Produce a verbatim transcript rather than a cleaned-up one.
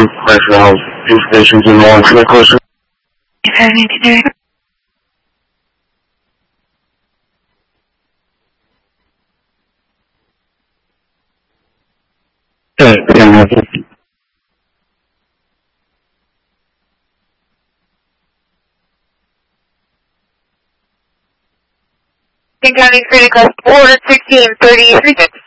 one pressure house, two stations in one frequency. Okay, ten fifty. County Critical Order sixteen thirty-three.